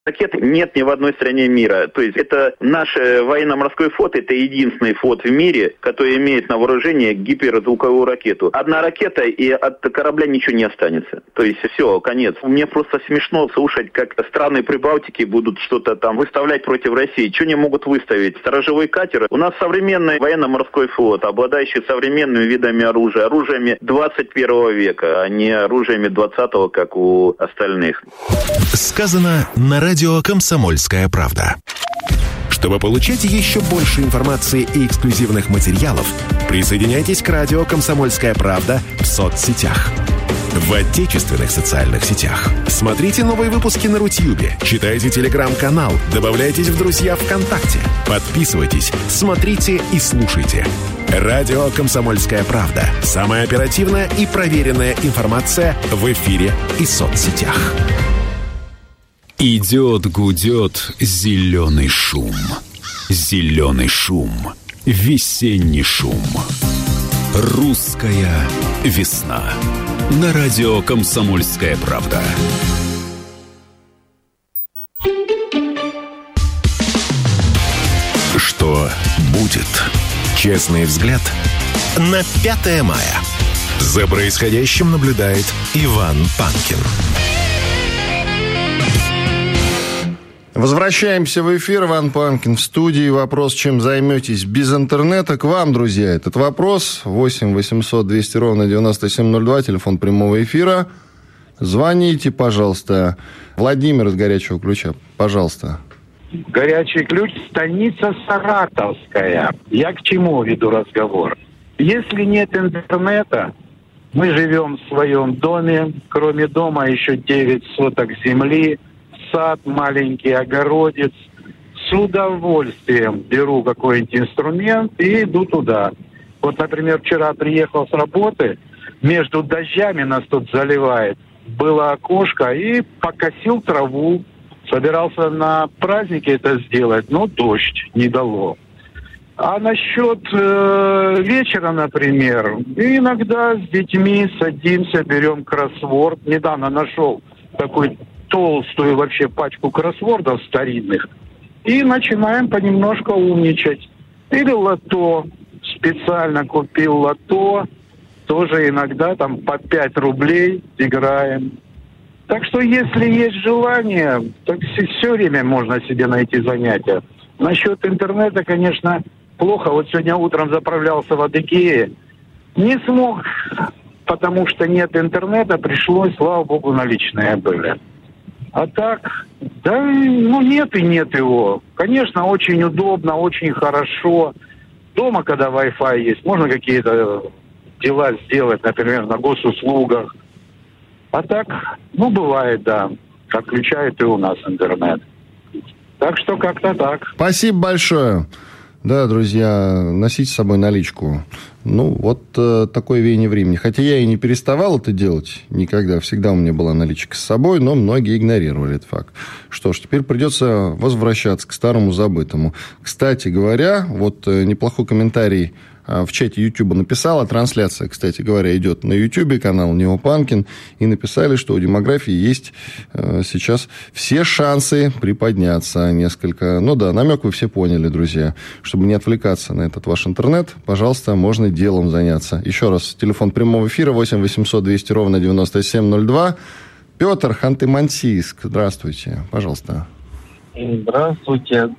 Ракет нет ни в одной стране мира. То есть это наш военно-морской флот, это единственный флот в мире, который имеет на вооружении гиперзвуковую ракету. Одна ракета, и от корабля ничего не останется. То есть все, конец. Мне просто смешно слушать, как страны Прибалтики будут что-то там выставлять против России. Что они могут выставить? Сторожевые катеры. У нас современный военно-морской флот, обладающий современными видами оружия, оружиями 21 века, а не оружиями 20-го, как у остальных. Сказано на радио «Комсомольская правда». Чтобы получать еще больше информации и эксклюзивных материалов, присоединяйтесь к радио «Комсомольская правда» в соцсетях. В отечественных социальных сетях. Смотрите новые выпуски на Рутьюбе, читайте телеграм-канал, добавляйтесь в друзья ВКонтакте, подписывайтесь, смотрите и слушайте. Радио «Комсомольская правда». Самая оперативная и проверенная информация в эфире и соцсетях. Идет, гудет зеленый шум. Зеленый шум. Весенний шум. Русская весна. На радио «Комсомольская правда». Что будет? Честный взгляд на 5 мая. За происходящим наблюдает Иван Панкин. Возвращаемся в эфир. Иван Панкин в студии. Вопрос, чем займетесь без интернета, к вам, друзья. Этот вопрос 8 800 200 ровно 9702, телефон прямого эфира. Звоните, пожалуйста. Владимир из «Горячего ключа», пожалуйста. «Горячий ключ», станица Саратовская. Я к чему веду разговор? Если нет интернета, мы живем в своем доме. Кроме дома еще 9 соток земли. Сад, маленький огородец. С удовольствием беру какой-нибудь инструмент и иду туда. Вот, например, вчера приехал с работы, между дождями нас тут заливает. Было окошко и покосил траву. Собирался на празднике это сделать, но дождь не дало. А насчет вечера, например, иногда с детьми садимся, берем кроссворд. Недавно нашел такой толстую вообще пачку кроссвордов старинных и начинаем понемножку умничать. Или лото. Специально купил лото. Тоже иногда там по 5 рублей играем. Так что если есть желание, так все время можно себе найти занятия. Насчет интернета, конечно, плохо. Вот сегодня утром заправлялся в Адыгее. Не смог, потому что нет интернета. Пришлось, слава богу, наличные были. А так, да, нет и нет его. Конечно, очень удобно, очень хорошо. Дома, когда Wi-Fi есть, можно какие-то дела сделать, например, на госуслугах. А так, бывает, да, отключают и у нас интернет. Так что как-то так. Спасибо большое. Да, друзья, носите с собой наличку. Такое веяние времени. Хотя я и не переставал это делать никогда. Всегда у меня была наличка с собой, но многие игнорировали этот факт. Что ж, теперь придется возвращаться к старому забытому. Кстати говоря, неплохой комментарий в чате YouTube написала. Трансляция, кстати говоря, идет на YouTube, канал Нео Панкин. И написали, что у демографии есть сейчас все шансы приподняться несколько. Намек вы все поняли, друзья. Чтобы не отвлекаться на этот ваш интернет, пожалуйста, можно делом заняться. Еще раз, телефон прямого эфира 8 800 200 ровно 9702. Петр, Ханты-Мансийск. Здравствуйте, пожалуйста. Здравствуйте.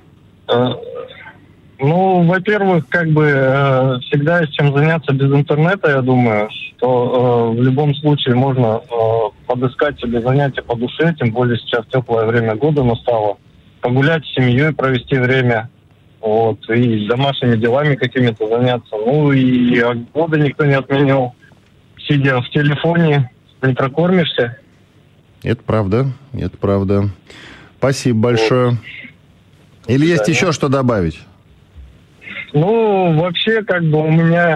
Во-первых, всегда есть чем заняться без интернета, я думаю, что в любом случае можно подыскать себе занятия по душе, тем более сейчас теплое время года настало, погулять с семьей, провести время, и домашними делами какими-то заняться. И года никто не отменил, сидя в телефоне, не прокормишься. Это правда. Спасибо большое. Или есть еще что добавить? Вообще, у меня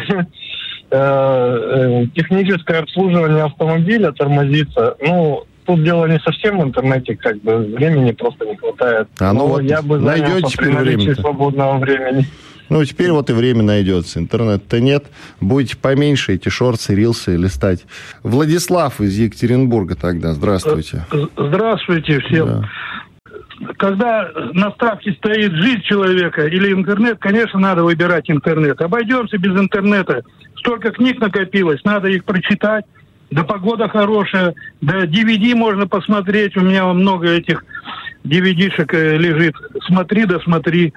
техническое обслуживание автомобиля тормозится. Тут дело не совсем в интернете, времени просто не хватает. Я бы занялся при наличии свободного времени. Теперь и время найдется. Интернета-то нет. Будете поменьше эти шорты, рилсы листать. Владислав из Екатеринбурга тогда. Здравствуйте. Здравствуйте всем. когда на ставке стоит жизнь человека или интернет, конечно, надо выбирать интернет. Обойдемся без интернета. Столько книг накопилось, надо их прочитать. Да погода хорошая, да DVD можно посмотреть. У меня много этих DVD-шек лежит. Смотри, да смотри.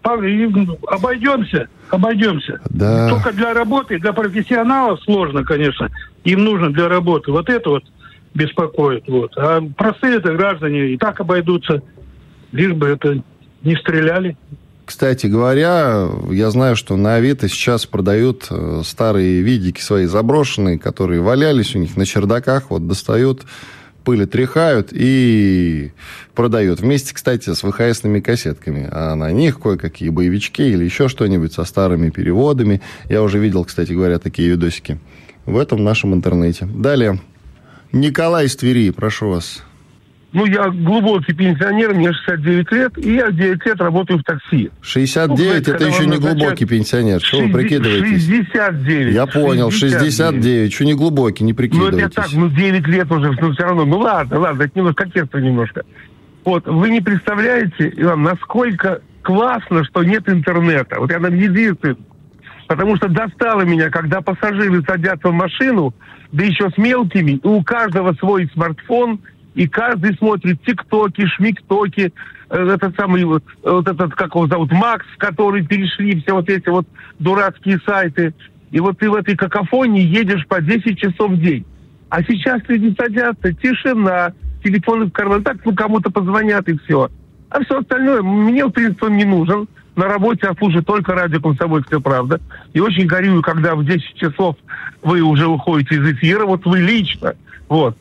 Обойдемся. Да. Только для работы, для профессионалов сложно, конечно. Им нужно для работы. Вот это вот беспокоит. Вот. А простые-то граждане и так обойдутся, лишь бы это не стреляли. Кстати говоря, я знаю, что на Авито сейчас продают старые видики свои заброшенные, которые валялись у них на чердаках, вот достают, пыль отряхают и продают. Вместе, кстати, с ВХСными кассетками. А на них кое-какие боевички или еще что-нибудь со старыми переводами. Я уже видел, кстати говоря, такие видосики в этом нашем интернете. Далее. Николай из Твери, прошу вас. Ну, я глубокий пенсионер, мне 69 лет, и я 9 лет работаю в такси. 69, это еще не глубокий пенсионер. Что вы прикидываетесь? 69. Я понял, 69. Еще не глубокий, не прикидывайтесь. Ну, это так, 9 лет уже, но все равно. Ну, ладно, это немножко кокетство немножко. Вот, вы не представляете, Иван, насколько классно, что нет интернета. Вот я нам единственный, потому что достало меня, когда пассажиры садятся в машину, да еще с мелкими, и у каждого свой смартфон, и каждый смотрит тиктоки, шмиктоки, этот самый, вот этот, как его зовут, Макс, который перешли все вот эти вот дурацкие сайты. И вот ты в этой какофонии едешь по 10 часов в день. А сейчас люди садятся, тишина, телефоны в карман, так, ну, кому-то позвонят и все. А все остальное мне, в принципе, не нужен. На работе я слушаю только радио «Комсомольская правда». И очень горюю, когда в 10 часов вы уже уходите из эфира, вот вы лично, вот.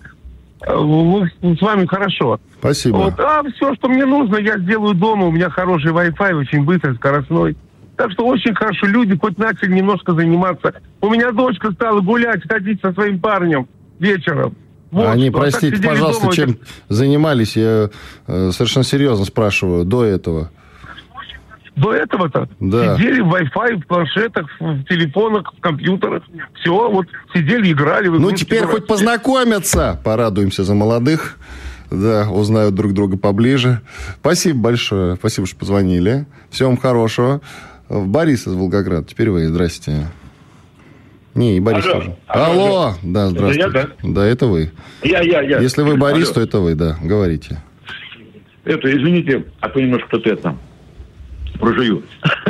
С вами хорошо. Спасибо. Вот. А все, что мне нужно, я сделаю дома. У меня хороший Wi-Fi, очень быстрый, скоростной. Так что очень хорошо. Люди хоть начали немножко заниматься. У меня дочка стала гулять, ходить со своим парнем вечером. Вот они, что. простите, пожалуйста, дома, чем занимались? Я совершенно серьезно спрашиваю, до этого. До этого-то сидели в Wi-Fi, в планшетах, в телефонах, в компьютерах. Все, вот сидели, играли. Ну, теперь хоть познакомятся. Порадуемся за молодых. Да, узнают друг друга поближе. Спасибо большое. Спасибо, что позвонили. Всего вам хорошего. Борис из Волгограда. Теперь вы. Здрасте. Не, и Борис тоже. Алло. Да, здравствуйте. Это я, да? Да, это вы. Я. Если вы Борис, то это вы, да. Говорите. Извините, а то немножко кто-то это... прожую.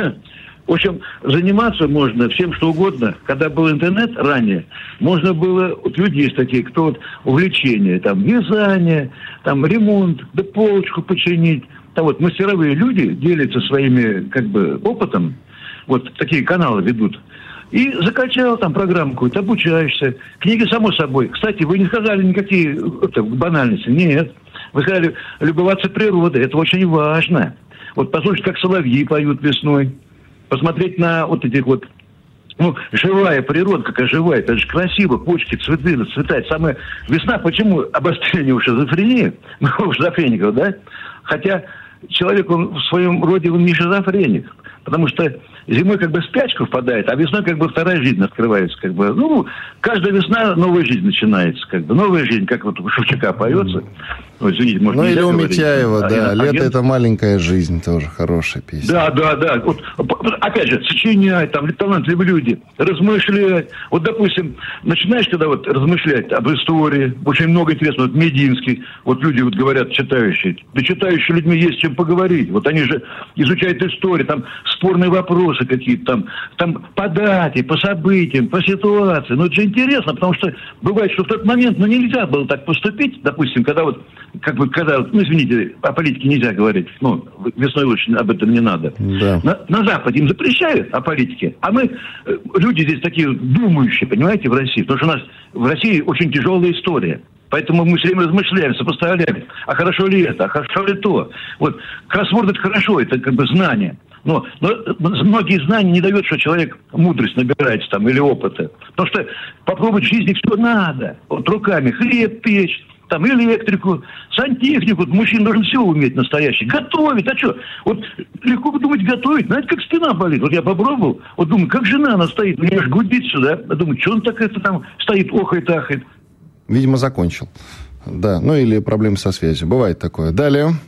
В общем, заниматься можно всем, что угодно. Когда был интернет ранее, можно было... Вот люди есть такие, кто вот увлечение, там, вязание, там, ремонт, да полочку починить. Там вот мастеровые люди делятся своими, как бы, опытом. Вот такие каналы ведут. И закачал там программу какую-то, обучаешься. Книги, само собой. Кстати, вы не сказали никакие банальности. Нет. Вы сказали, любоваться природой. Это очень важно. Вот послушать, как соловьи поют весной. Посмотреть на вот этих вот... Ну, живая природа, какая живая. Это же красиво. Почки, цветы, расцветать. Самая весна, почему обострение у шизофрении? У шизофреников, да? Хотя человек, он в своем роде, он не шизофреник. Потому что зимой как бы спячка впадает, а весной как бы вторая жизнь открывается. Как бы. Ну, каждая весна новая жизнь начинается. Как бы. Новая жизнь, как вот у Шевчука поется. Ну, извините, может, ну, или у говорить. Митяева, да. «Лето – это маленькая жизнь» тоже хорошая песня. Да. Вот, опять же, сочинять, там, талантливые люди, размышлять. Вот, допустим, начинаешь когда вот размышлять об истории, очень много интересного. Вот Мединский, вот люди вот говорят, читающие. Да читающие людьми есть чем поговорить. Вот они же изучают историю, там спорные вопросы какие-то, там по дате, по событиям, по ситуации. Ну, это же интересно, потому что бывает, что в тот момент, ну, нельзя было так поступить, допустим, когда вот как бы, когда, ну, извините, о политике нельзя говорить, ну, весной лучше об этом не надо. Да. На Западе им запрещают о политике, а мы, люди здесь такие думающие, понимаете, в России, потому что у нас в России очень тяжелая история. Поэтому мы все время размышляем, сопоставляем, а хорошо ли это, а хорошо ли то. Вот, кроссворд — это хорошо, это как бы знание. Но многие знания не дают, что человек мудрость набирается там или опыта. Потому что попробовать в жизни все надо. Вот руками хлеб печь, там электрику, сантехнику. Мужчина должен все уметь настоящий. Готовить, а что? Вот легко думать готовить. Знаете, как спина болит. Вот я попробовал, вот думаю, как жена она стоит, у нее аж гудит сюда. Я думаю, что он так это там стоит, охает, ахает. Видимо, закончил. Да, ну или проблемы со связью. Бывает такое. Далее.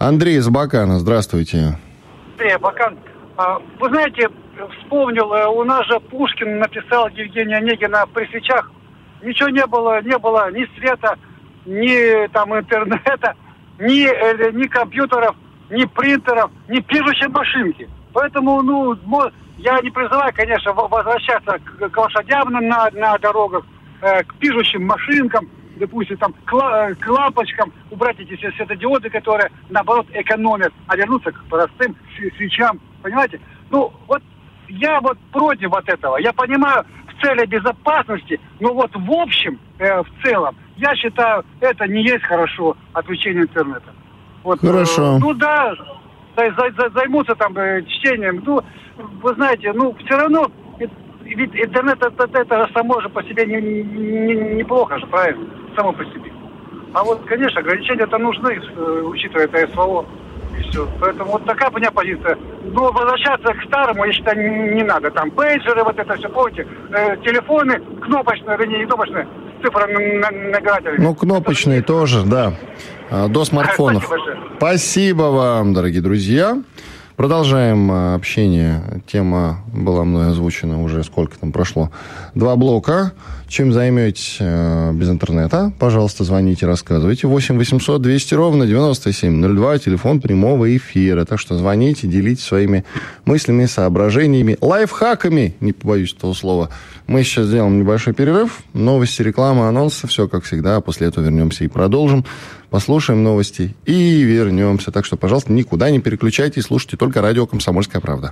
Андрей из Абакана, здравствуйте. Андрей, Абакан. Вы знаете, вспомнил, у нас же Пушкин написал Евгения Онегина «При свечах». Ничего не было ни света, ни там интернета, ни компьютеров, ни принтеров, ни пишущей машинки. Поэтому, я не призываю, конечно, возвращаться к лошадям на дорогах, к пишущим машинкам, допустим, там, к лампочкам, убрать эти светодиоды, которые, наоборот, экономят, а вернуться к простым свечам, понимаете? Я против этого. Я понимаю, в цели безопасности, но в общем, в целом, я считаю, это не есть хорошо, отключение интернета. Хорошо. Займутся там чтением. Вы знаете, все равно, ведь интернет это само же по себе неплохо же, правильно? Само по себе. А конечно, ограничения-то нужны, учитывая это СВО. И все. Поэтому такая у меня позиция. Возвращаться к старому, я считаю, не надо. Там пейджеры, это все, помните, телефоны, кнопочные, не кнопочные, с цифрами набирателями. Кнопочные тоже, да. До смартфонов. Спасибо вам, дорогие друзья. Продолжаем общение. Тема была мной озвучена уже, сколько там прошло? 2 блока. Чем займетесь без интернета? Пожалуйста, звоните, рассказывайте. 8 800 200 ровно 9702. Телефон прямого эфира. Так что звоните, делитесь своими мыслями, соображениями, лайфхаками, не побоюсь этого слова. Мы сейчас сделаем небольшой перерыв. Новости, реклама, анонсы. Все как всегда. После этого вернемся и продолжим. Послушаем новости и вернемся. Так что, пожалуйста, никуда не переключайтесь. Слушайте только радио «Комсомольская правда».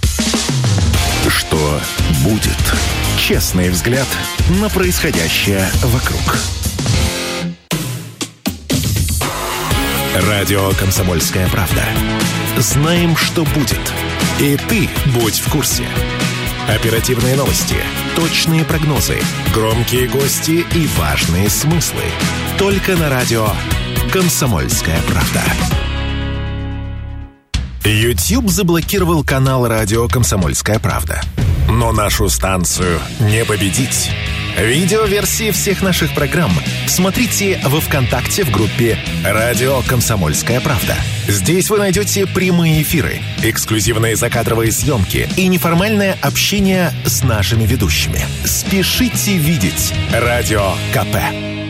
Что будет? Честный взгляд на происходящее вокруг. Радио «Комсомольская правда». Знаем, что будет. И ты будь в курсе. Оперативные новости, точные прогнозы, громкие гости и важные смыслы. Только на радио «Комсомольская правда». YouTube заблокировал канал радио «Комсомольская правда». Но нашу станцию не победить. Видеоверсии всех наших программ смотрите во ВКонтакте в группе «Радио Комсомольская правда». Здесь вы найдете прямые эфиры, эксклюзивные закадровые съемки и неформальное общение с нашими ведущими. Спешите видеть Радио КП.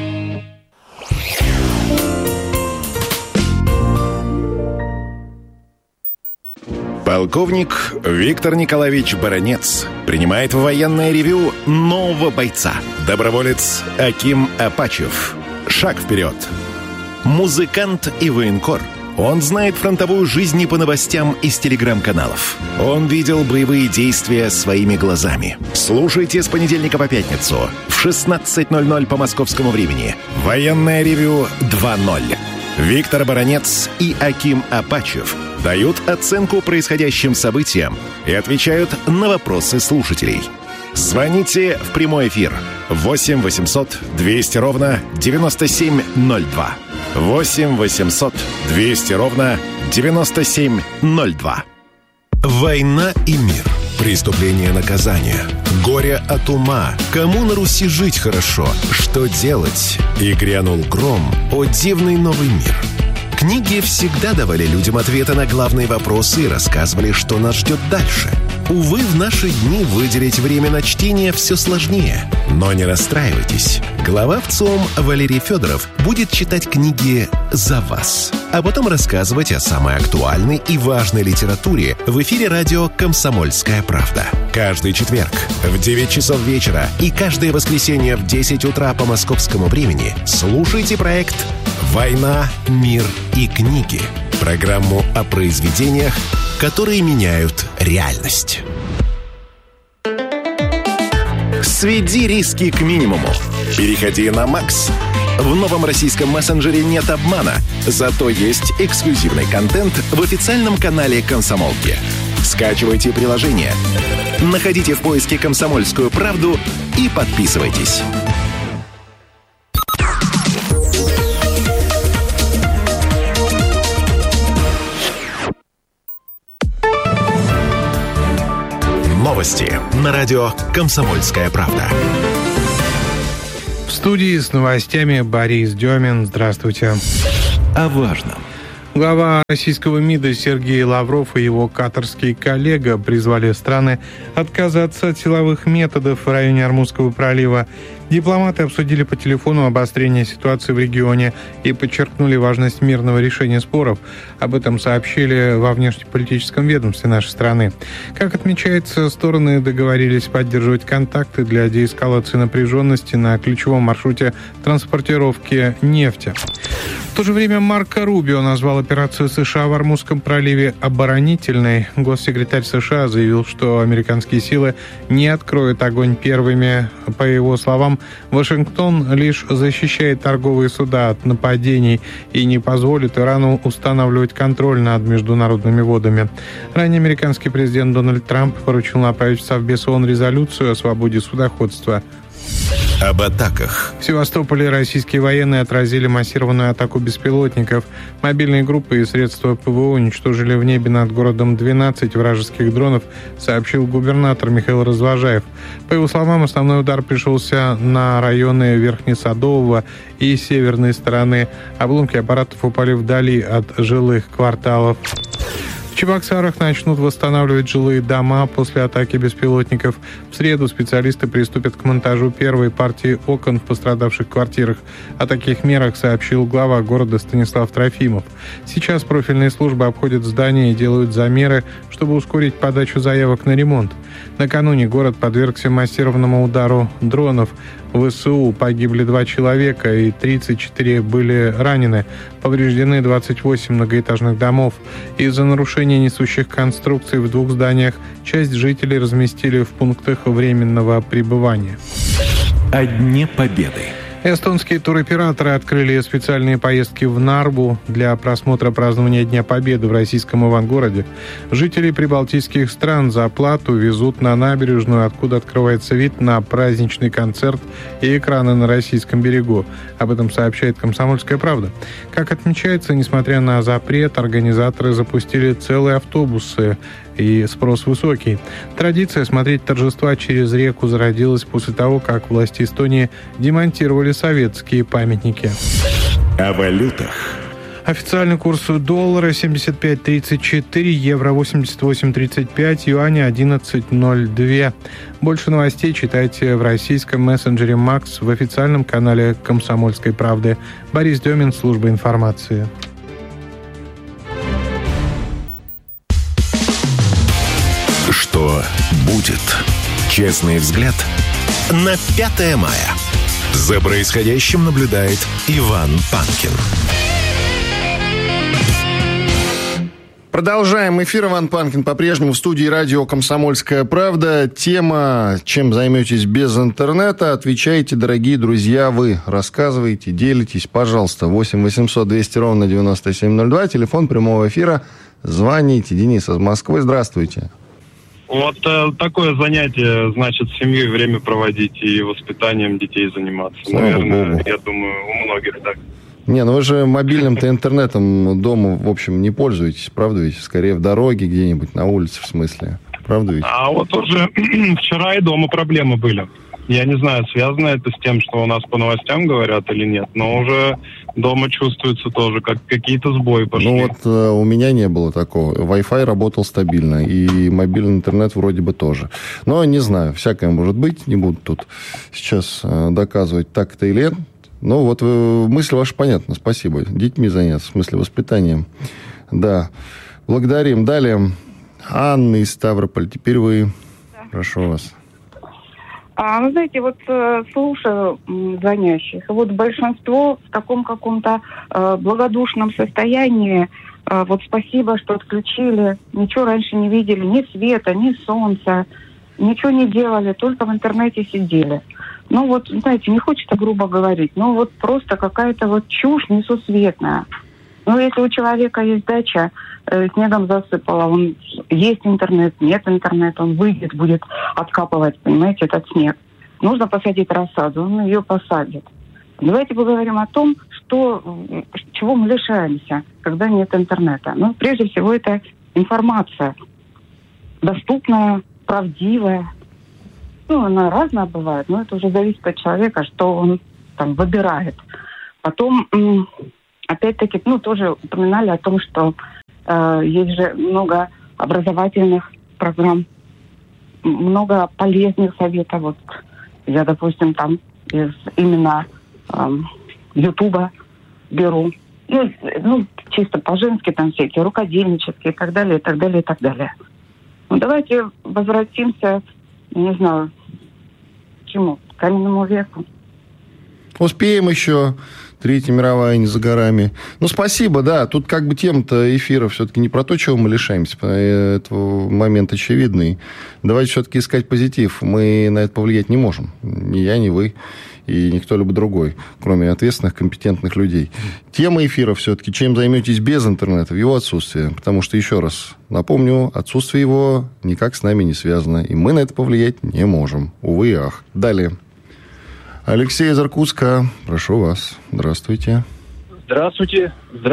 Полковник Виктор Николаевич Баранец принимает в военное ревью нового бойца. Доброволец Аким Апачев. Шаг вперед. Музыкант и военкор. Он знает фронтовую жизнь не по новостям из телеграм-каналов. Он видел боевые действия своими глазами. Слушайте с понедельника по пятницу в 16:00 по московскому времени. Военное ревью 2.0. Виктор Баранец и Аким Апачев дают оценку происходящим событиям и отвечают на вопросы слушателей. Звоните в прямой эфир 8 800 200 ровно 9702. 8 800 200 ровно 9702. Война и мир. Преступление, наказание. Горе от ума. Кому на Руси жить хорошо? Что делать? И грянул гром. О дивный новый мир. Книги всегда давали людям ответы на главные вопросы и рассказывали, что нас ждет дальше. Увы, в наши дни выделить время на чтение все сложнее. Но не расстраивайтесь. Глава ВЦИОМ Валерий Федоров будет читать книги за вас, а потом рассказывать о самой актуальной и важной литературе в эфире радио «Комсомольская правда». Каждый четверг в 9 часов вечера и каждое воскресенье в 10 утра по московскому времени слушайте проект «Война, мир и книги». Программу о произведениях, которые меняют реальность. Сведи риски к минимуму. Переходи на Макс. В новом российском мессенджере нет обмана, зато есть эксклюзивный контент в официальном канале «Комсомолки». Скачивайте приложение, находите в поиске «Комсомольскую правду» и подписывайтесь. Новости на радио «Комсомольская правда». В студии с новостями Борис Демин. Здравствуйте. О важном. Глава российского МИДа Сергей Лавров и его катарский коллега призвали страны отказаться от силовых методов в районе Ормузского пролива. Дипломаты обсудили по телефону обострение ситуации в регионе и подчеркнули важность мирного решения споров. Об этом сообщили во внешнеполитическом ведомстве нашей страны. Как отмечается, стороны договорились поддерживать контакты для деэскалации напряженности на ключевом маршруте транспортировки нефти. В то же время Марко Рубио назвал операцию США в Ормузском проливе оборонительной. Госсекретарь США заявил, что американские силы не откроют огонь первыми. По его словам, Вашингтон лишь защищает торговые суда от нападений и не позволит Ирану устанавливать контроль над международными водами. Ранее американский президент Дональд Трамп поручил направить в Совбез ООН резолюцию о свободе судоходства. Об атаках. В Севастополе российские военные отразили массированную атаку беспилотников. Мобильные группы и средства ПВО уничтожили в небе над городом 12 вражеских дронов, сообщил губернатор Михаил Развожаев. По его словам, основной удар пришелся на районы Верхнесадового и северной стороны. Обломки аппаратов упали вдали от жилых кварталов. В Чебоксарах начнут восстанавливать жилые дома после атаки беспилотников. В среду специалисты приступят к монтажу первой партии окон в пострадавших квартирах. О таких мерах сообщил глава города Станислав Трофимов. Сейчас профильные службы обходят здания и делают замеры, чтобы ускорить подачу заявок на ремонт. Накануне город подвергся массированному удару дронов. В ВСУ погибли 2 человека и 34 были ранены. Повреждены 28 многоэтажных домов. Из-за нарушения несущих конструкций в 2 зданиях часть жителей разместили в пунктах временного пребывания. О Дне Победы. Эстонские туроператоры открыли специальные поездки в Нарву для просмотра празднования Дня Победы в российском Ивангороде. Жителей прибалтийских стран за оплату везут на набережную, откуда открывается вид на праздничный концерт и экраны на российском берегу. Об этом сообщает «Комсомольская правда». Как отмечается, несмотря на запрет, организаторы запустили целые автобусы, и спрос высокий. Традиция смотреть торжества через реку зародилась после того, как власти Эстонии демонтировали советские памятники. О валютах. Официальный курс доллара 75.34, евро 88.35, юаня 11.02. Больше новостей читайте в российском мессенджере «Макс», в официальном канале «Комсомольской правды». Борис Демин, служба информации. Что будет? Честный взгляд на 5 мая. За происходящим наблюдает Иван Панкин. Продолжаем эфир. Иван Панкин по-прежнему в студии радио «Комсомольская правда». Тема «Чем займетесь без интернета?» Отвечайте, дорогие друзья, вы. Рассказывайте, делитесь, пожалуйста. 8 800 200 ровно 9702. Телефон прямого эфира. Звоните. Денис из Москвы. Здравствуйте. Вот такое занятие, значит, с семьей время проводить и воспитанием детей заниматься. Наверное, я думаю, у многих так. Не, ну вы же мобильным-то интернетом дома, в общем, не пользуетесь, правда ведь? Скорее в дороге где-нибудь, на улице, в смысле. Правда ведь? А вот уже вчера и дома проблемы были. Я не знаю, связано это с тем, что у нас по новостям говорят или нет, но уже дома чувствуется тоже, как какие-то сбои пошли. Ну вот у меня не было такого. Wi-Fi работал стабильно, и мобильный интернет вроде бы тоже. Но не знаю, всякое может быть, не буду тут сейчас доказывать, так это или нет. Ну вот мысль ваша понятна, спасибо. Детьми заняться, в смысле воспитанием. Да, благодарим. Далее Анна из Ставрополя, теперь вы. Да. Прошу вас. Вы знаете, вот слушаю звонящих, вот большинство в таком каком-то благодушном состоянии. Вот спасибо, что отключили. Ничего раньше не видели, ни света, ни солнца. Ничего не делали, только в интернете сидели. Ну вот, знаете, не хочется грубо говорить, но вот просто какая-то вот чушь несусветная. Ну, если у человека есть дача, снегом засыпало, он есть интернет, нет интернета, он выйдет, будет откапывать, понимаете, этот снег. Нужно посадить рассаду, он ее посадит. Давайте поговорим о том, чего мы лишаемся, когда нет интернета. Ну, прежде всего, это информация. Доступная, правдивая. Ну, она разная бывает, но это уже зависит от человека, что он там выбирает. Потом опять-таки, тоже упоминали о том, что есть же много образовательных программ, много полезных советов. Вот я, допустим, там из именно Ютуба беру. Чисто по-женски там всякие, рукодельнические и так далее, и так далее, и так далее. Давайте возвратимся, не знаю, к чему? К каменному веку. Успеем еще. Третья мировая не за горами. Спасибо, да. Тут как бы тема-то эфира все-таки не про то, чего мы лишаемся. Это момент очевидный. Давайте все-таки искать позитив. Мы на это повлиять не можем. Ни я, ни вы. И никто либо другой, кроме ответственных, компетентных людей. Тема эфира все-таки, чем займетесь без интернета, в его отсутствие. Потому что, еще раз напомню, отсутствие его никак с нами не связано. И мы на это повлиять не можем. Увы и ах. Далее. Алексей из Иркутска, прошу вас. Здравствуйте. Здравствуйте.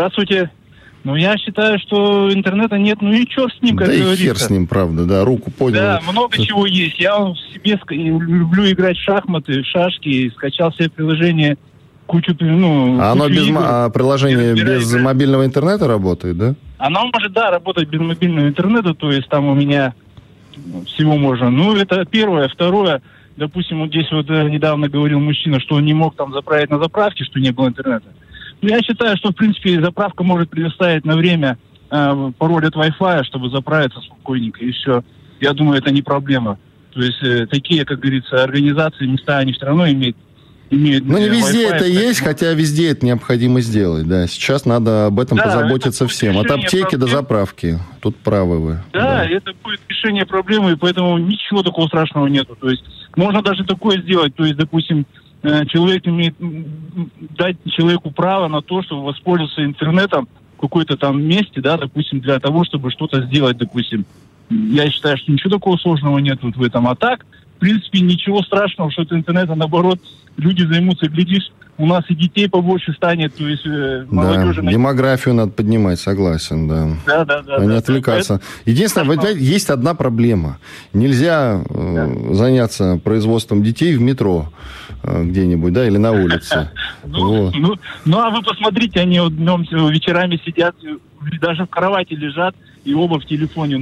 Я считаю, что интернета нет, и черт с ним, как говорится. Да и хер с ним, правда, да, руку поднял. Да, много чего есть. Я себе люблю играть в шахматы, в шашки, скачал себе приложение, кучу, оно без приложение без мобильного интернета работает, да? Оно может, работать без мобильного интернета, то есть там у меня всего можно. Это первое. Второе, допустим, вот здесь недавно говорил мужчина, что он не мог там заправить на заправке, что не было интернета. Я считаю, что, в принципе, заправка может предоставить на время пароль от Wi-Fi, чтобы заправиться спокойненько, и все. Я думаю, это не проблема. То есть такие, как говорится, организации, места, они все равно имеют не везде Wi-Fi, это есть, хотя везде это необходимо сделать, да. Сейчас надо об этом позаботиться всем. От аптеки до заправки. Тут правы вы. Да, это будет решение проблемы, и поэтому ничего такого страшного нету. То есть можно даже такое сделать. То есть, допустим, человек имеет дать человеку право на то, чтобы воспользоваться интернетом в какой-то там месте, допустим, для того, чтобы что-то сделать, допустим. Я считаю, что ничего такого сложного нет в этом. А так, в принципе, ничего страшного, что от интернета, наоборот, люди займутся, глядишь, у нас и детей побольше станет, то есть молодежи... Да, демографию надо поднимать, согласен, да. Да. Не отвлекаться. Единственное, есть одна проблема. Нельзя заняться производством детей в метро где-нибудь, или на улице. А вы посмотрите, они днем вечерами сидят, даже в кровати лежат, и оба в телефоне.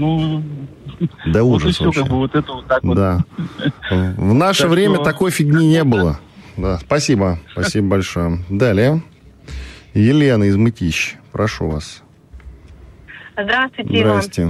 Да ужас вообще. Да. В наше время такой фигни не было. Да, спасибо большое. Далее. Елена из Мытищ, прошу вас. Здравствуйте, Здрасте.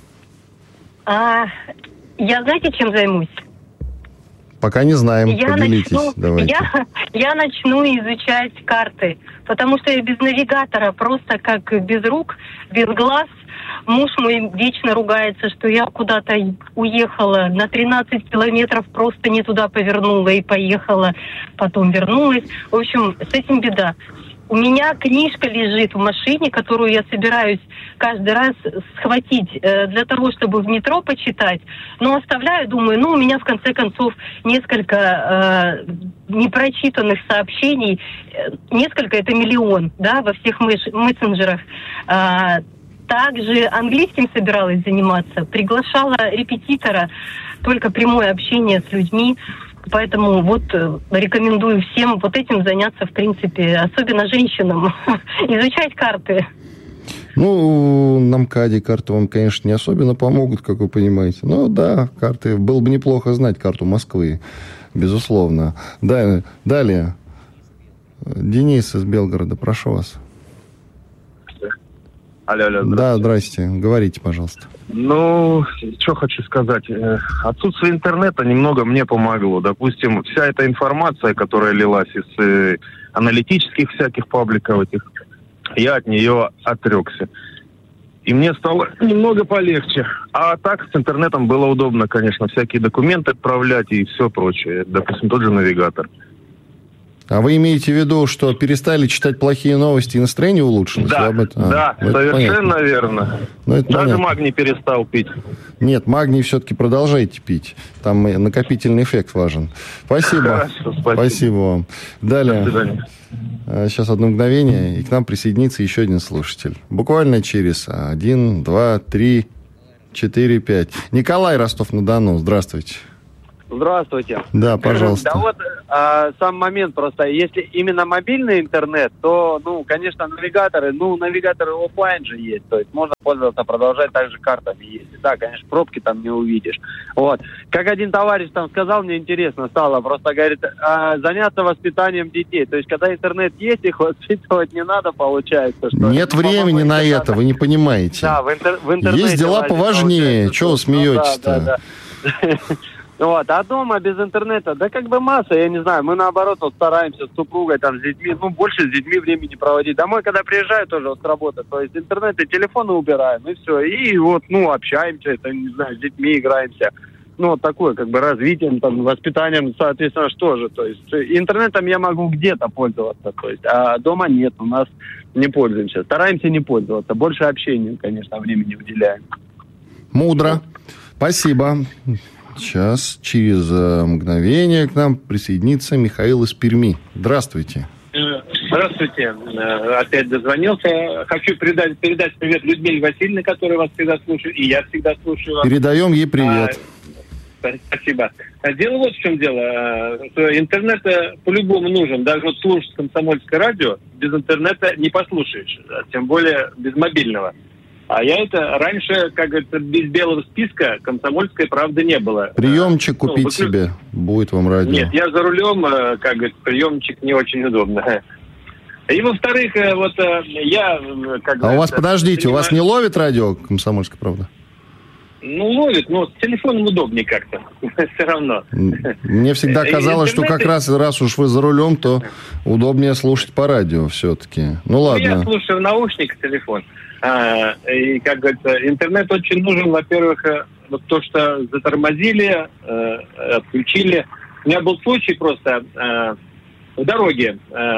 Иван. Я знаете, чем займусь? Пока не знаем, поделитесь. Давайте. Я начну изучать карты, потому что я без навигатора, просто как без рук, без глаз. Муж мой вечно ругается, что я куда-то уехала на 13 километров, просто не туда повернула и поехала, потом вернулась. В общем, с этим беда. У меня книжка лежит в машине, которую я собираюсь каждый раз схватить для того, чтобы в метро почитать. Но оставляю, думаю, у меня в конце концов несколько непрочитанных сообщений. Несколько — это миллион, во всех мессенджерах. Также английским собиралась заниматься. Приглашала репетитора, только прямое общение с людьми. Поэтому рекомендую всем этим заняться, в принципе, особенно женщинам, изучать карты. На МКАДе карты вам, конечно, не особенно помогут, как вы понимаете. Но да, карты. Было бы неплохо знать карту Москвы, безусловно. Далее. Денис из Белгорода, прошу вас. Алло, да, здрасте. Говорите, пожалуйста. Что хочу сказать. Отсутствие интернета немного мне помогло. Допустим, вся эта информация, которая лилась из аналитических всяких пабликов этих, я от нее отрекся. И мне стало немного полегче. А так с интернетом было удобно, конечно, всякие документы отправлять и все прочее. Допустим, тот же навигатор. А вы имеете в виду, что перестали читать плохие новости и настроение улучшилось? Да, совершенно верно. Даже магний перестал пить. Нет, магний все-таки продолжайте пить. Там накопительный эффект важен. Спасибо. Хорошо, спасибо вам. Далее. До свидания. Сейчас одно мгновение, и к нам присоединится еще один слушатель. Буквально через 1, 2, 3, 4, 5. Николай, Ростов-на-Дону, здравствуйте. Здравствуйте. Да, пожалуйста. Да вот сам момент просто. Если именно мобильный интернет, то, конечно, навигаторы офлайн же есть. То есть можно пользоваться, продолжать также картами ездить. Да, конечно, пробки там не увидишь. Вот. Как один товарищ там сказал, мне интересно стало, просто говорит, заняться воспитанием детей. То есть, когда интернет есть, их воспитывать не надо, получается. Что нет времени на это, вы не понимаете. Да, в интернете. Есть дела поважнее. Чего вы смеетесь-то? Да. Вот, а дома без интернета, да как бы масса, я не знаю, мы наоборот вот стараемся с супругой, там, с детьми, больше с детьми времени проводить. Домой, когда приезжаю, тоже вот с работы, то есть интернет и телефоны убираем, и все, и вот, общаемся, это, не знаю, с детьми играемся. Вот такое, как бы, развитием, там, воспитанием, соответственно, что же, то есть интернетом я могу где-то пользоваться, то есть, а дома нет, у нас не пользуемся, стараемся не пользоваться, больше общения, конечно, времени уделяем. Мудро, спасибо. Сейчас, через мгновение к нам присоединится Михаил из Перми. Здравствуйте. Здравствуйте. Опять дозвонился. Хочу передать привет Людмиле Васильевне, которая вас всегда слушает, и я всегда слушаю вас. Передаем ей привет. Спасибо. Дело вот в чем дело. Интернет по-любому нужен. Даже вот слушать комсомольское радио без интернета не послушаешь, тем более без мобильного. А я это раньше, как говорится, без белого списка «Комсомольской правды» не было. Приемчик купить себе, будет вам радио. Нет, я за рулем, как говорится, приемчик не очень удобно. И, во-вторых, вот я... у вас, подождите, у вас не ловит радио «Комсомольская правда»? Ловит, но с телефоном удобнее как-то, все равно. Мне всегда казалось, что как раз уж вы за рулем, то удобнее слушать по радио все-таки. Ладно. Я слушаю в наушниках телефон. И, как говорится, интернет очень нужен, во-первых, вот то, что затормозили, отключили. У меня был случай просто в дороге.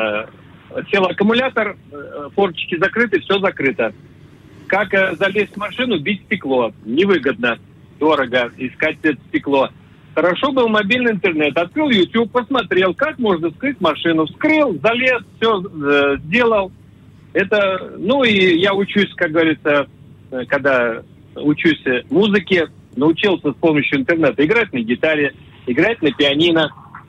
Сел аккумулятор, форточки закрыты, все закрыто. Как залезть в машину, бить стекло. Невыгодно, дорого искать это стекло. Хорошо был мобильный интернет. Открыл YouTube, посмотрел, как можно вскрыть машину. Вскрыл, залез, все сделал. Это, и я учусь, как говорится, когда учусь музыке, научился с помощью интернета играть на гитаре, играть на пианино.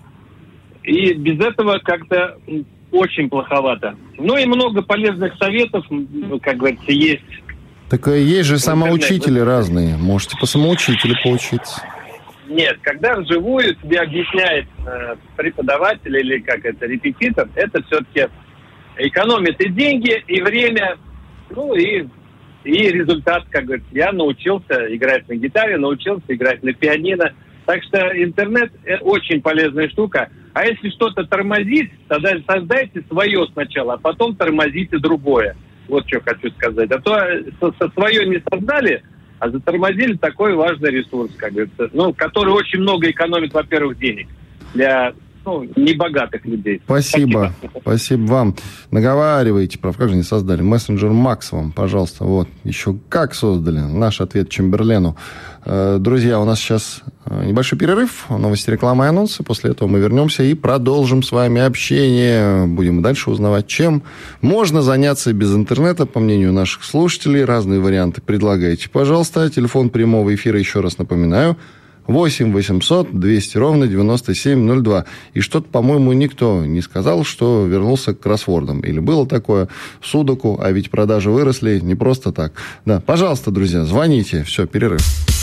И без этого как-то очень плоховато. И много полезных советов, как говорится, есть. Так есть же самоучители разные. Можете по самоучителю поучиться. Нет, когда вживую тебе объясняет преподаватель или репетитор, это все-таки экономит и деньги, и время, и результат, как говорится. Я научился играть на гитаре, научился играть на пианино. Так что интернет очень полезная штука. А если что-то тормозит, тогда создайте свое сначала, а потом тормозите другое. Вот что хочу сказать. А то свое не создали, а затормозили такой важный ресурс, как говорится, который очень много экономит, во-первых, денег для небогатых людей. Спасибо вам. Наговаривайте, как же не создали? Мессенджер Макс вам, пожалуйста. Вот, еще как создали. Наш ответ Чемберлену. Друзья, у нас сейчас небольшой перерыв, новости, реклама и анонсы. После этого мы вернемся и продолжим с вами общение. Будем дальше узнавать, чем можно заняться без интернета, по мнению наших слушателей. Разные варианты предлагайте, пожалуйста. Телефон прямого эфира, еще раз напоминаю, 8 800 200 ровно 9702. И что-то, по-моему, никто не сказал, что вернулся к кроссвордам. Или было такое, судоку, а ведь продажи выросли не просто так. Да, пожалуйста, друзья, звоните. Все, перерыв.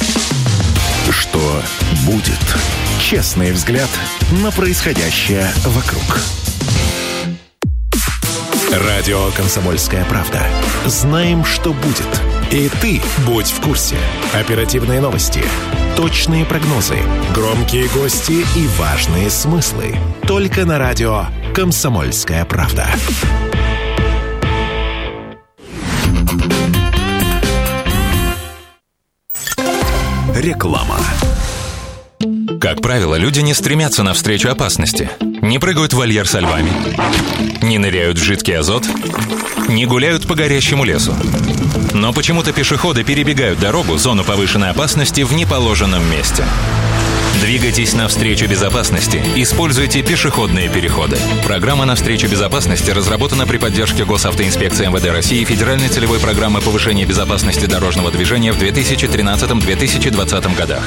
Что будет? Честный взгляд на происходящее вокруг. Радио «Комсомольская правда». Знаем, что будет. И ты будь в курсе. Оперативные новости, точные прогнозы, громкие гости и важные смыслы. Только на радио «Комсомольская правда». Реклама. Как правило, люди не стремятся навстречу опасности. Не прыгают в вольер со львами, не ныряют в жидкий азот, не гуляют по горящему лесу. Но почему-то пешеходы перебегают дорогу, зону повышенной опасности, в неположенном месте. Двигайтесь навстречу безопасности. Используйте пешеходные переходы. Программа «Навстречу безопасности» разработана при поддержке Госавтоинспекции МВД России и Федеральной целевой программы повышения безопасности дорожного движения в 2013-2020 годах.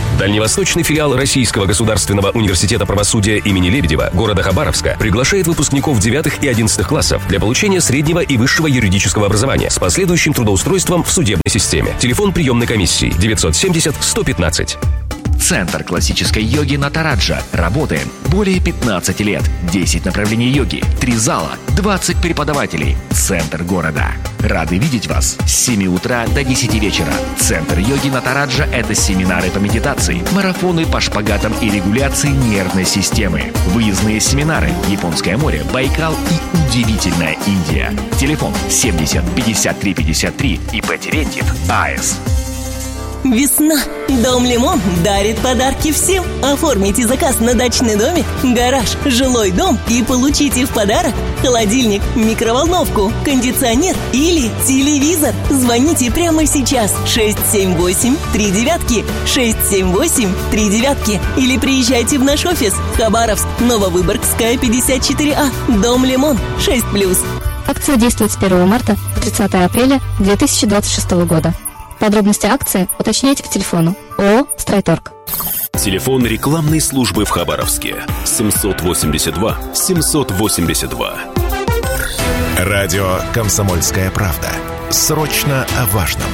Дальневосточный филиал Российского государственного университета правосудия имени Лебедева города Хабаровска приглашает выпускников 9 и 11 классов для получения среднего и высшего юридического образования с последующим трудоустройством в судебной системе. Телефон приемной комиссии 970-115. Центр классической йоги Натараджа. Работаем более 15 лет. 10 направлений йоги, 3 зала, 20 преподавателей. Центр города. Рады видеть вас с 7 утра до 10 вечера. Центр йоги Натараджа – это семинары по медитации, марафоны по шпагатам и регуляции нервной системы, выездные семинары, Японское море, Байкал и удивительная Индия. Телефон 70 53 53 ИП Терентьев АС. Весна. Дом Лимон дарит подарки всем. Оформите заказ на дачный домик, гараж, жилой дом и получите в подарок холодильник, микроволновку, кондиционер или телевизор. Звоните прямо сейчас 678-39, 678-39 или приезжайте в наш офис Хабаровск, Нововыборгская, 54А, Дом Лимон, 6+. Акция действует с 1 марта по 30 апреля 2026 года. Подробности акции уточняйте по телефону ООО «Стройторг». Телефон рекламной службы в Хабаровске 782 782. Радио «Комсомольская правда». Срочно о важном.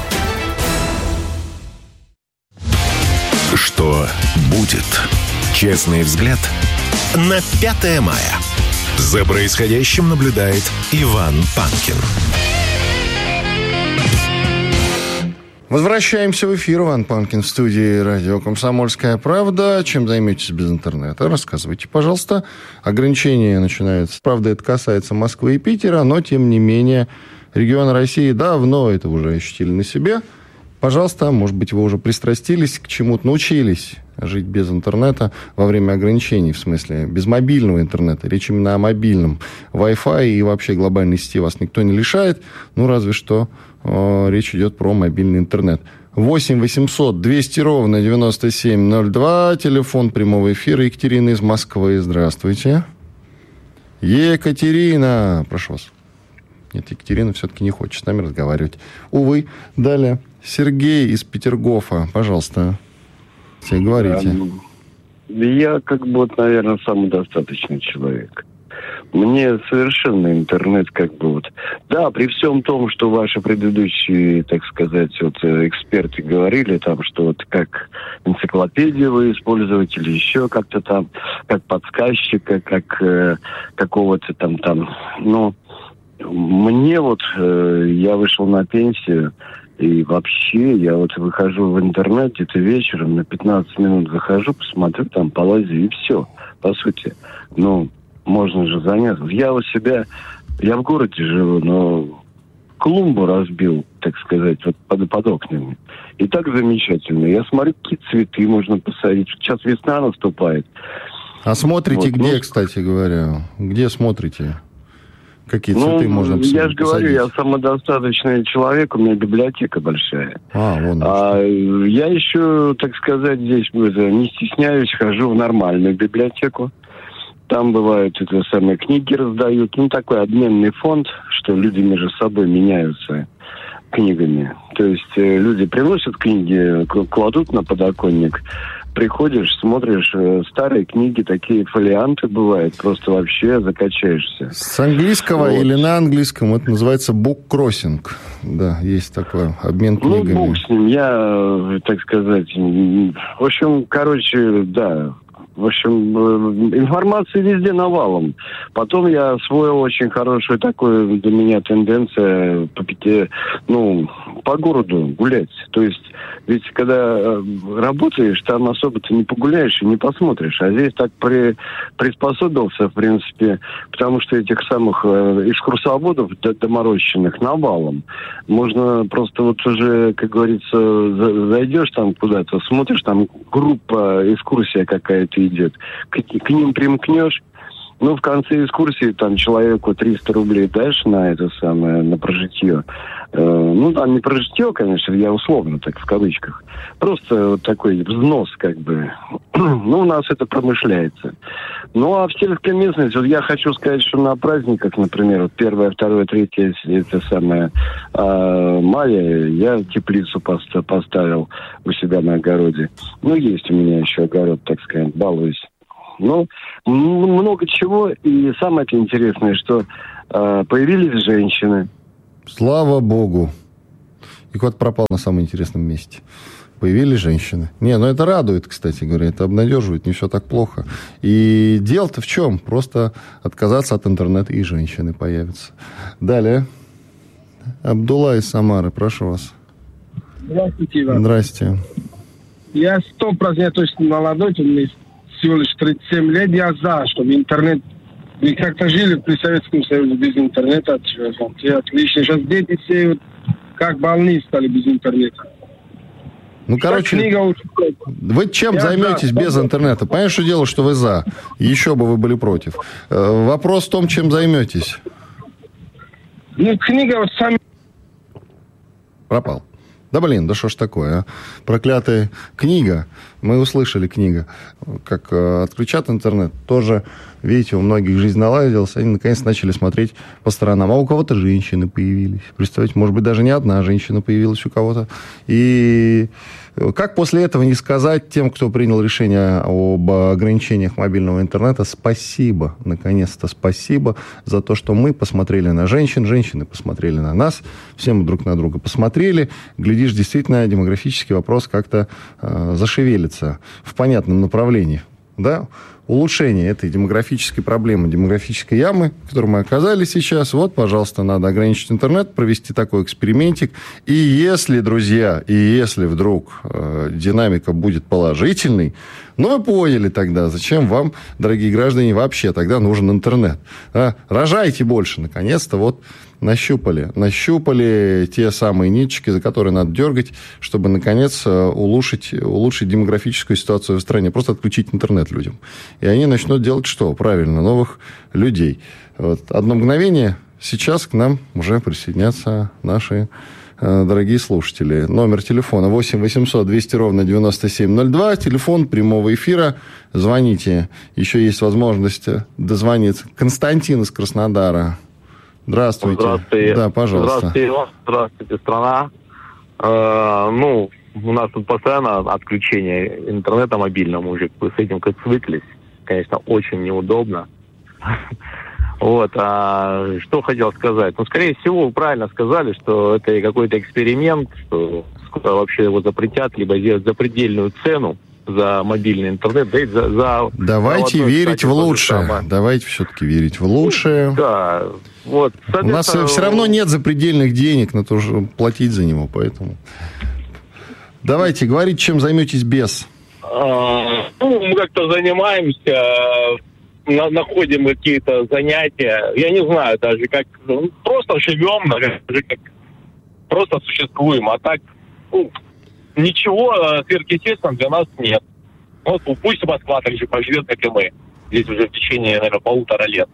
Что будет? Честный взгляд на 5 мая. За происходящим наблюдает Иван Панкин. Возвращаемся в эфир. Иван Панкин в студии радио «Комсомольская правда». Чем займетесь без интернета? Рассказывайте, пожалуйста. Ограничения начинаются. Правда, это касается Москвы и Питера, но, тем не менее, регионы России давно это уже ощутили на себе. Пожалуйста, может быть, вы уже пристрастились к чему-то, научились жить без интернета во время ограничений, в смысле, без мобильного интернета. Речь именно о мобильном. Wi-Fi и вообще глобальной сети вас никто не лишает, ну, разве что речь идет про мобильный интернет. 8 800 200 ровно 9702, телефон прямого эфира. Екатерина из Москвы, здравствуйте. Екатерина, прошу вас. Нет, Екатерина все-таки не хочет с нами разговаривать. Увы. Далее. Сергей из Петергофа, пожалуйста. Все говорите. Я, наверное, самодостаточный человек. Мне совершенно интернет Да, при всем том, что ваши предыдущие, так сказать, эксперты говорили, что как энциклопедию вы используете или еще как-то там, как подсказчика, как какого-то там. Но мне я вышел на пенсию, и вообще я выхожу в интернет где-то вечером, на 15 минут захожу, посмотрю, там полазю, и все, по сути. Можно же заняться. Я в городе живу, но клумбу разбил, так сказать, под окнами. И так замечательно. Я смотрю, какие цветы можно посадить. Сейчас весна наступает. А смотрите где, кстати говоря? Где смотрите? Какие цветы можно посадить? Я же говорю, я самодостаточный человек, у меня библиотека большая. Я еще, так сказать, здесь не стесняюсь, хожу в нормальную библиотеку. Там бывают книги раздают. Такой обменный фонд, что люди между собой меняются книгами. То есть люди приносят книги, кладут на подоконник. Приходишь, смотришь старые книги, такие фолианты бывают, просто вообще закачаешься. С английского или на английском это называется буккроссинг. Да, есть такой обмен книгами. Бог с ним, я, так сказать, в общем, да. В общем, информации везде навалом. Потом я освоил очень хорошую такую для меня тенденцию по городу гулять. То есть, ведь когда работаешь, там особо-то не погуляешь и не посмотришь. А здесь так приспособился, в принципе, потому что этих самых экскурсоводов доморощенных навалом. Можно просто уже, как говорится, зайдешь там куда-то, смотришь, там группа, экскурсия какая-то идет. К ним примкнешь, Ну, в конце экскурсии там человеку 300 рублей дашь на это самое, на прожитье. Ну, там не прожитье, конечно, я условно так в кавычках. Просто вот такой взнос как бы. Ну, у нас это промышляется. Ну, а в сельской местности, вот я хочу сказать, что на праздниках, например, вот 1, 2, 3, это самое, мая, я теплицу поставил у себя на огороде. Ну, есть у меня еще огород, так сказать, балуюсь. Ну, много чего. И самое интересное, что появились женщины. Слава богу. И кот пропал на самом интересном месте. Появились женщины. Не, ну это радует, кстати говоря, это обнадеживает, не все так плохо. И дело-то в чем? Просто отказаться от интернета, и женщины появятся. Далее. Абдулла из Самары, прошу вас. Здравствуйте, Иван. Здрасте. Я 100%, то есть молодой, мне всего лишь 37 лет, я за, чтобы интернет... Мы как-то жили при Советском Союзе без интернета, отлично. Сейчас дети все вот, как больные стали без интернета. Ну, короче, вы чем займетесь без интернета? Понятно, что дело, что вы за. Еще бы вы были против. Вопрос в том, чем займетесь. Ну, книга вот сами... Пропал. Да блин, да что ж такое, а? Проклятая книга. Мы услышали книга. Как отключат интернет, тоже, видите, у многих жизнь наладилась. Они наконец начали смотреть по сторонам. А у кого-то женщины появились. Представляете, может быть, даже не одна женщина появилась у кого-то. И как после этого не сказать тем, кто принял решение об ограничениях мобильного интернета, спасибо, наконец-то спасибо за то, что мы посмотрели на женщин, женщины посмотрели на нас, все мы друг на друга посмотрели. Глядишь, действительно, демографический вопрос как-то зашевелится в понятном направлении. Да? Улучшение этой демографической проблемы, демографической ямы, в которой мы оказались сейчас. Вот, пожалуйста, надо ограничить интернет, провести такой экспериментик. И если, друзья, и если вдруг динамика будет положительной, ну, вы поняли тогда, зачем вам, дорогие граждане, вообще тогда нужен интернет. Рожайте больше, наконец-то, вот нащупали те самые ниточки, за которые надо дергать, чтобы, наконец, улучшить демографическую ситуацию в стране. Просто отключить интернет людям. И они начнут делать что? Правильно, новых людей. Вот. Одно мгновение, сейчас к нам уже присоединятся наши дорогие слушатели. Номер телефона 8 800 200 ровно 9702. Телефон прямого эфира. Звоните. Еще есть возможность дозвониться. Константин из Краснодара. Здравствуйте. Здравствуйте. Да, пожалуйста. Здравствуйте, Иван. Здравствуйте, страна. У нас тут постоянно отключение интернета мобильного, уже с этим как свыклись. Конечно, очень неудобно. Вот. Что хотел сказать? Ну, скорее всего, вы правильно сказали, что это какой-то эксперимент, что скоро вообще его запретят, либо сделать запредельную цену за мобильный интернет, да и за Давайте верить в лучшее. Давайте все-таки верить в лучшее. Да, вот. У нас все равно нет запредельных денег на то, чтобы платить за него, поэтому... Давайте, говорите, чем займетесь без. Мы как-то занимаемся, находим какие-то занятия. Я не знаю даже, как... Просто живем, как просто существуем. А так, ничего сверхъестественного для нас нет. Вот пусть Москва так же поживет, как и мы. Здесь уже в течение, наверное, 1,5 лет.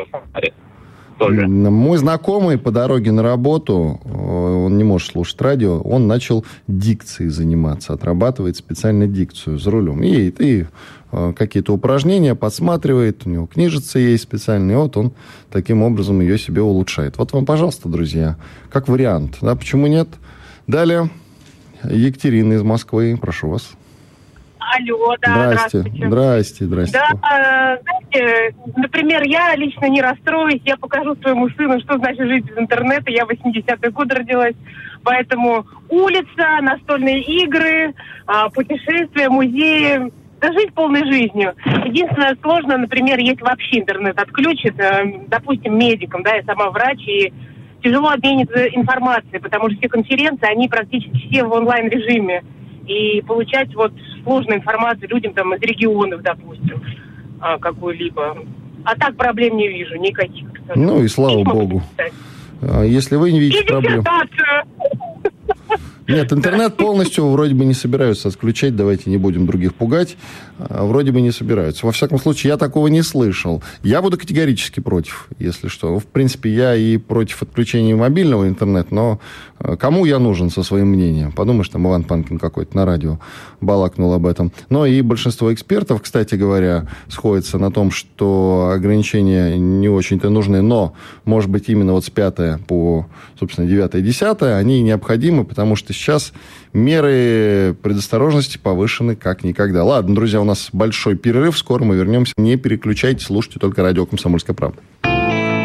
Тоже. Мой знакомый по дороге на работу, он не может слушать радио, он начал дикцией заниматься, отрабатывает специально дикцию за рулем. И какие-то упражнения подсматривает, у него книжица есть специальная, и вот он таким образом ее себе улучшает. Вот вам, пожалуйста, друзья, как вариант. Да, почему нет? Далее, Екатерина из Москвы, прошу вас. Алло, да, здравствуйте. Здрасте. Да, знаете, например, я лично не расстроюсь, я покажу своему сыну, что значит жить без интернета. Я в 80-е годы родилась, поэтому улица, настольные игры, путешествия, музеи, да жить полной жизнью. Единственное, сложно, например, если вообще интернет отключит, допустим, медикам, да, я сама врач, и тяжело обмениться информацией, потому что все конференции, они практически все в онлайн-режиме. И получать вот сложную информацию людям там из регионов, допустим, какую-либо. А так проблем не вижу никаких. Абсолютно. Ну и слава богу. Если вы не видите проблем... Нет, интернет полностью вроде бы не собираются отключать. Давайте не будем других пугать. Вроде бы не собираются. Во всяком случае, я такого не слышал. Я буду категорически против, если что. В принципе, я и против отключения мобильного интернета, но кому я нужен со своим мнением? Подумаешь, там Иван Панкин какой-то на радио балакнул об этом. Но и большинство экспертов, кстати говоря, сходятся на том, что ограничения не очень-то нужны, но, может быть, именно вот с 5 по, собственно, 9 и 10 они необходимы, потому что сейчас меры предосторожности повышены как никогда. Ладно, друзья, у нас большой перерыв, скоро мы вернемся. Не переключайтесь, слушайте только радио «Комсомольская правда».